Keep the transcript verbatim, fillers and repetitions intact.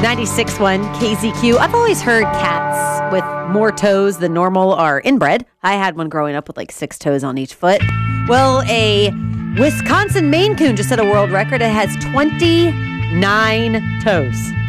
ninety-six point one K Z Q. I've always heard cats with more toes than normal are inbred. I had one growing up with like six toes on each foot. Well, a Wisconsin Maine Coon just set a world record. It has twenty-nine toes.